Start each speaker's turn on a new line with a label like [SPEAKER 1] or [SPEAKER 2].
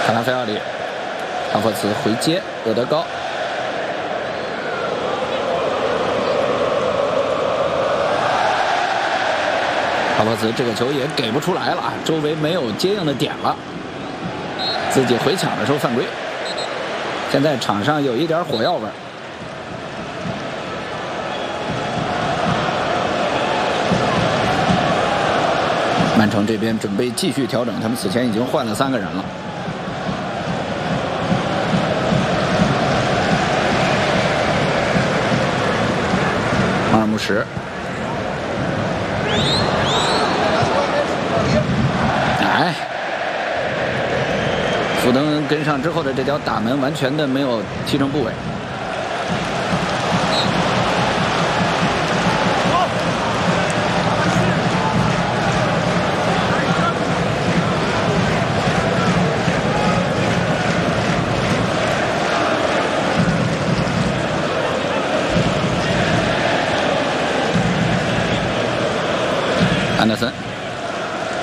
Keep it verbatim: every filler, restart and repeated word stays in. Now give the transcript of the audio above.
[SPEAKER 1] 卡拉菲奥里，哈弗茨回接，厄德高。哈弗茨这个球也给不出来了，周围没有接应的点了，自己回抢的时候犯规。现在场上有一点火药味儿。曼城这边准备继续调整，他们此前已经换了三个人了。马尔穆什，哎，福登跟上之后的这脚打门完全的没有踢成部位。安德森。